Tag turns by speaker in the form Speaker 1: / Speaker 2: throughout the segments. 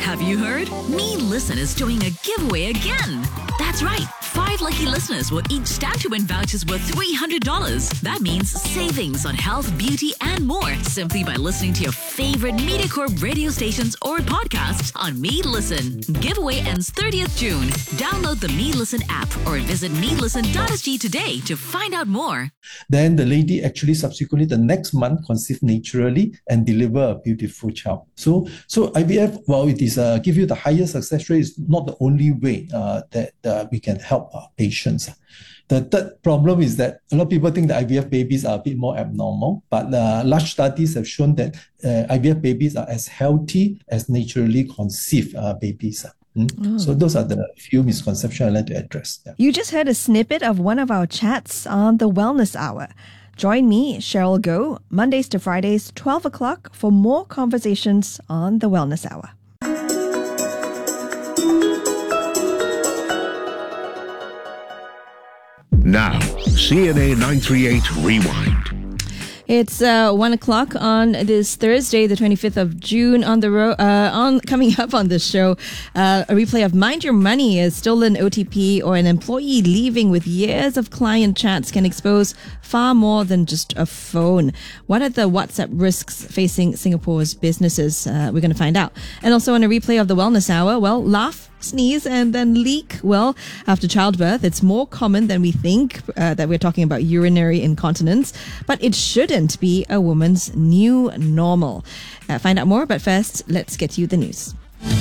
Speaker 1: Have you heard? Me Listen is doing a giveaway again. That's right. 5 lucky listeners will each stand to win vouchers worth $300. That means savings on health, beauty, and more simply by listening to your favorite MediaCorp radio stations or podcasts on Me Listen. Giveaway ends 30th June. Download the Me Listen app or visit melisten.sg today to find out more.
Speaker 2: Then the lady actually subsequently the next month conceived naturally and deliver a beautiful child. So IVF, while it is give you the highest success rate, is not the only way that we can help patients. The third problem is that a lot of people think that IVF babies are a bit more abnormal, but large studies have shown that IVF babies are as healthy as naturally conceived babies. So those are the few misconceptions I'd like to address. Yeah.
Speaker 3: You just heard a snippet of one of our chats on the Wellness Hour. Join me, Cheryl Goh, Mondays to Fridays, 12 o'clock for more conversations on the Wellness Hour.
Speaker 4: Now, CNA 938 Rewind.
Speaker 3: It's 1 o'clock on this Thursday, the 25th of June. Coming up on this show, a replay of Mind Your Money, a stolen OTP or an employee leaving with years of client chats can expose far more than just a phone. What are the WhatsApp risks facing Singapore's businesses? We're going to find out. And also on a replay of the Wellness Hour, laugh, sneeze, and then leak. Well, after childbirth, it's more common than we think that we're talking about urinary incontinence, but it shouldn't be a woman's new normal. Find out more, but first, let's get you the news.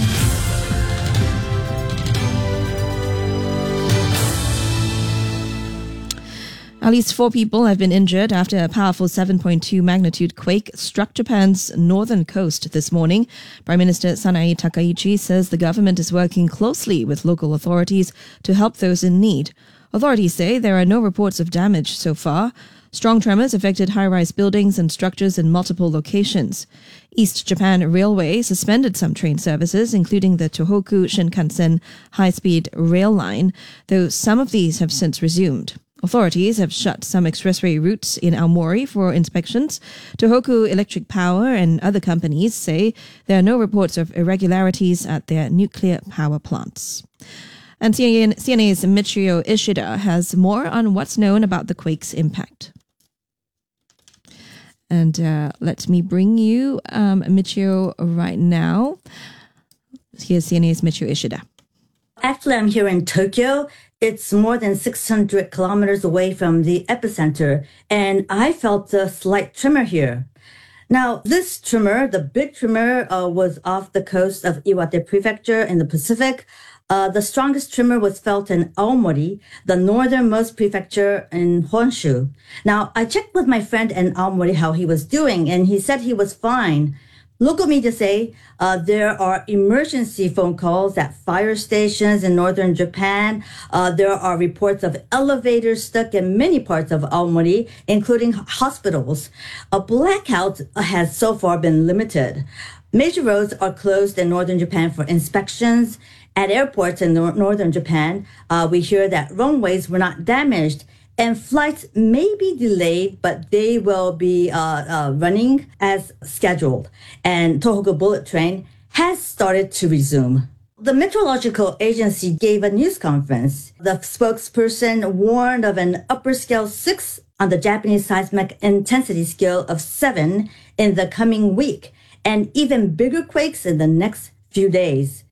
Speaker 3: At least 4 people have been injured after a powerful 7.2 magnitude quake struck Japan's northern coast this morning. Prime Minister Sanae Takaichi says the government is working closely with local authorities to help those in need. Authorities say there are no reports of damage so far. Strong tremors affected high-rise buildings and structures in multiple locations. East Japan Railway suspended some train services, including the Tohoku Shinkansen high-speed rail line, though some of these have since resumed. Authorities have shut some expressway routes in Aomori for inspections. Tohoku Electric Power and other companies say there are no reports of irregularities at their nuclear power plants. And CNA's Michio Ishida has more on what's known about the quake's impact. And let me bring you Michio right now. Here's CNA's Michio Ishida.
Speaker 5: Actually, I'm here in Tokyo. It's more than 600 kilometers away from the epicenter, and I felt a slight tremor here. Now, this tremor, the big tremor, was off the coast of Iwate Prefecture in the Pacific. The strongest tremor was felt in Aomori, the northernmost prefecture in Honshu. Now, I checked with my friend in Aomori how he was doing, and he said he was fine. Local media say there are emergency phone calls at fire stations in northern Japan. There are reports of elevators stuck in many parts of Aomori, including hospitals. A blackout has so far been limited. Major roads are closed in northern Japan for inspections. At airports in northern Japan, we hear that runways were not damaged. And flights may be delayed, but they will be running as scheduled. And Tohoku Bullet Train has started to resume. The Meteorological Agency gave a news conference. The spokesperson warned of an upper scale 6 on the Japanese seismic intensity scale of 7 in the coming week, and even bigger quakes in the next few days.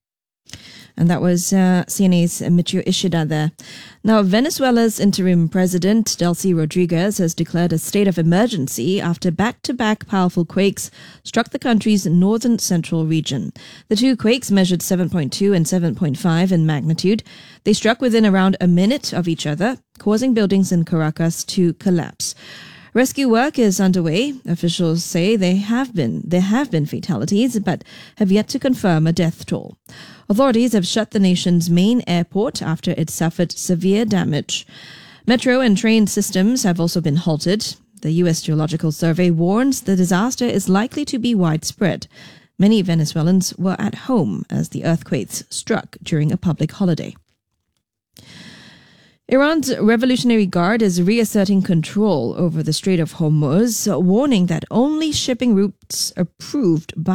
Speaker 3: And that was CNA's Michio Ishida there. Now, Venezuela's interim president, Delcy Rodriguez, has declared a state of emergency after back-to-back powerful quakes struck the country's northern central region. The 2 quakes measured 7.2 and 7.5 in magnitude. They struck within around a minute of each other, causing buildings in Caracas to collapse. Rescue work is underway. Officials say there have been fatalities, but have yet to confirm a death toll. Authorities have shut the nation's main airport after it suffered severe damage. Metro and train systems have also been halted. The U.S. Geological Survey warns the disaster is likely to be widespread. Many Venezuelans were at home as the earthquakes struck during a public holiday. Iran's Revolutionary Guard is reasserting control over the Strait of Hormuz, warning that only shipping routes approved by